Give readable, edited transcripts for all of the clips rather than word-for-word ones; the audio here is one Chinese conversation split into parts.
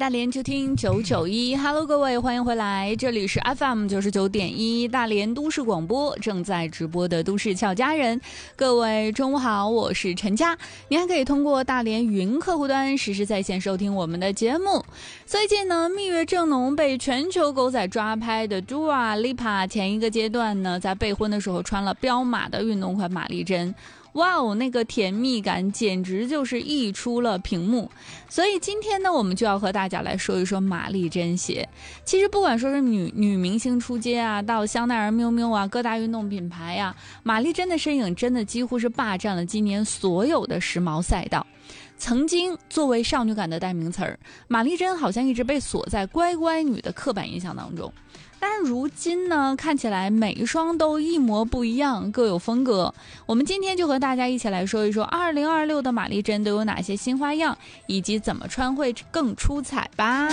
大连就听991 ，Hello 各位，欢迎回来，这里是 FM 99.1大连都市广播，正在直播的都市俏佳人。各位中午好，我是陈佳，您还可以通过大连云客户端实时在线收听我们的节目。最近呢，蜜月正浓被全球狗仔抓拍的 Dua Lipa 前一个阶段呢，在备婚的时候穿了彪马的运动款玛丽珍。哇哦，那个甜蜜感简直就是溢出了屏幕。所以今天呢，我们就要和大家来说一说玛丽珍鞋。其实不管说是女明星出街啊，到香奈儿、miu miu啊，各大运动品牌啊，玛丽珍的身影真的几乎是霸占了今年所有的时髦赛道。曾经作为少女感的代名词儿，玛丽珍好像一直被锁在乖乖女的刻板印象当中。但是如今呢，看起来每一双都一模不一样，各有风格。我们今天就和大家一起来说一说2026的玛丽珍都有哪些新花样，以及怎么穿会更出彩吧。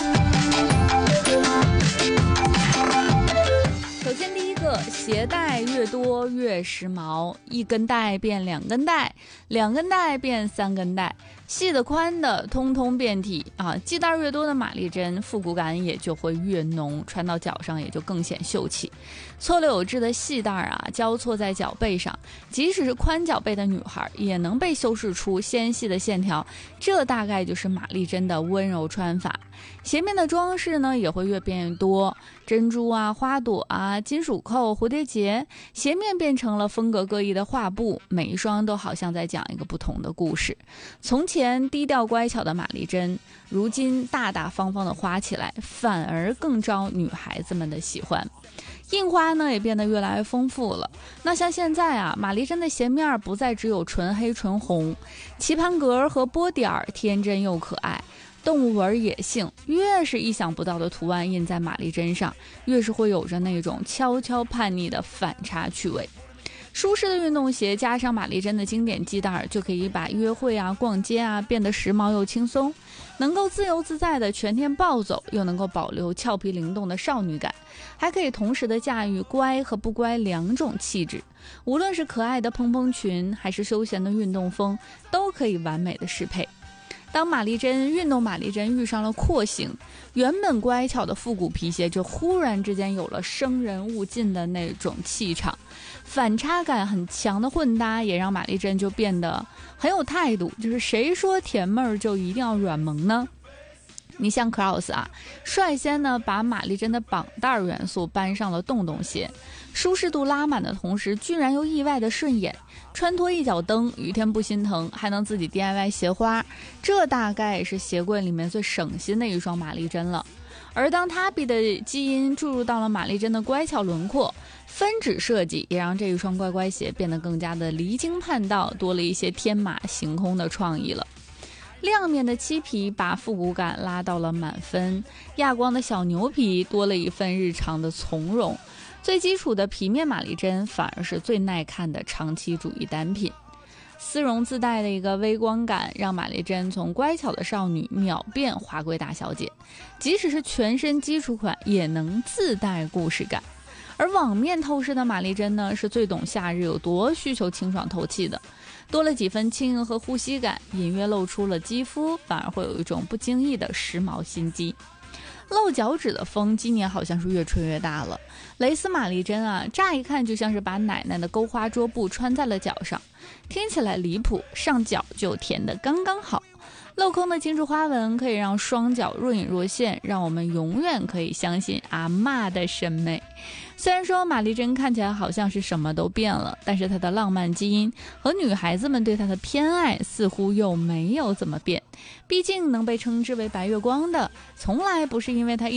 首先第一个，鞋带越多越时髦，一根带变两根带，两根带变三根带，细的宽的通通变体啊！系带越多的玛丽珍，复古感也就会越浓，穿到脚上也就更显秀气。错落有致的细带啊，交错在脚背上，即使是宽脚背的女孩，也能被修饰出纤细的线条。这大概就是玛丽珍的温柔穿法。鞋面的装饰呢，也会越变越多，珍珠啊、花朵啊、金属扣、蝴蝶结，鞋面变成了风格各异的画布，每一双都好像在讲一个不同的故事。从前低调乖巧的玛丽珍，如今大大方方的花起来，反而更招女孩子们的喜欢。印花呢也变得越来越丰富了。那像现在啊，玛丽珍的鞋面不再只有纯黑纯红，棋盘格和波点天真又可爱，动物纹野性，越是意想不到的图案印在玛丽珍上，越是会有着那种悄悄叛逆的反差趣味。舒适的运动鞋加上玛丽珍的经典系带，就可以把约会啊、逛街啊变得时髦又轻松，能够自由自在的全天暴走，又能够保留俏皮灵动的少女感，还可以同时的驾驭乖和不乖两种气质。无论是可爱的蓬蓬裙，还是休闲的运动风，都可以完美的适配。当运动玛丽珍遇上了廓形，原本乖巧的复古皮鞋就忽然之间有了生人勿近的那种气场，反差感很强的混搭也让玛丽珍就变得很有态度，就是谁说甜妹儿就一定要软萌呢？你像 Cross 啊，率先呢把玛丽珍的绑带元素搬上了洞洞鞋，舒适度拉满的同时，居然又意外的顺眼，穿脱一脚蹬，雨天不心疼，还能自己 DIY 鞋花，这大概也是鞋柜里面最省心的一双玛丽珍了。而当Tabi的基因注入到了玛丽珍的乖巧轮廓，分指设计也让这一双乖乖鞋变得更加的离经叛道，多了一些天马行空的创意了。亮面的漆皮把复古感拉到了满分，亚光的小牛皮多了一份日常的从容，最基础的皮面玛丽珍反而是最耐看的长期主义单品。丝绒自带的一个微光感，让玛丽珍从乖巧的少女秒变华贵大小姐，即使是全身基础款也能自带故事感。而网面透视的玛丽珍呢，是最懂夏日有多需求清爽透气的，多了几分轻盈和呼吸感，隐约露出了肌肤，反而会有一种不经意的时髦心机。露脚趾的风今年好像是越吹越大了，蕾丝玛丽珍啊，乍一看就像是把奶奶的钩花桌布穿在了脚上，听起来离谱，上脚就甜得刚刚好。镂空的金属花纹可以让双脚若隐若现，让我们永远可以相信阿嬷的审美。虽然说玛丽珍看起来好像是什么都变了，但是她的浪漫基因和女孩子们对她的偏爱似乎又没有怎么变。毕竟能被称之为白月光的，从来不是因为她